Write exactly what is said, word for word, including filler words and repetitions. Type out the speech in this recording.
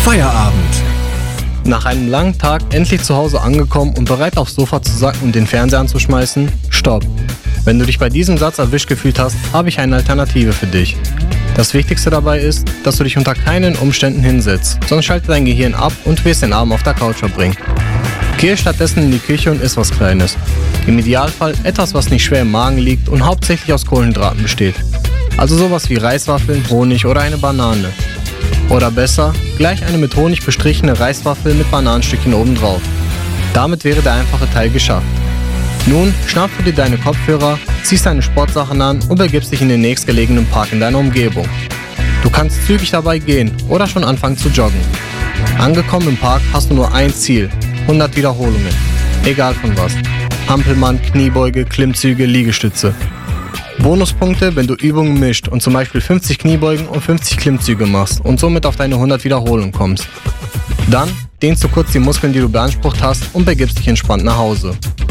Feierabend. Nach einem langen Tag endlich zu Hause angekommen und bereit aufs Sofa zu sacken und den Fernseher anzuschmeißen? Stopp! Wenn du dich bei diesem Satz erwischt gefühlt hast, habe ich eine Alternative für dich. Das Wichtigste dabei ist, dass du dich unter keinen Umständen hinsetzt, sonst schaltet dein Gehirn ab und du wirst den Abend auf der Couch verbringen. Gehe stattdessen in die Küche und iss was Kleines. Im Idealfall etwas, was nicht schwer im Magen liegt und hauptsächlich aus Kohlenhydraten besteht. Also sowas wie Reiswaffeln, Honig oder eine Banane. Oder besser, gleich eine mit Honig bestrichene Reiswaffel mit Bananenstückchen obendrauf. Damit wäre der einfache Teil geschafft. Nun schnappst du dir deine Kopfhörer, ziehst deine Sportsachen an und begibst dich in den nächstgelegenen Park in deiner Umgebung. Du kannst zügig dabei gehen oder schon anfangen zu joggen. Angekommen im Park hast du nur ein Ziel, hundert Wiederholungen. Egal von was. Hampelmann, Kniebeuge, Klimmzüge, Liegestütze. Bonuspunkte, wenn du Übungen mischt und zum Beispiel fünfzig Kniebeugen und fünfzig Klimmzüge machst und somit auf deine hundert Wiederholungen kommst. Dann dehnst du kurz die Muskeln, die du beansprucht hast und begibst dich entspannt nach Hause.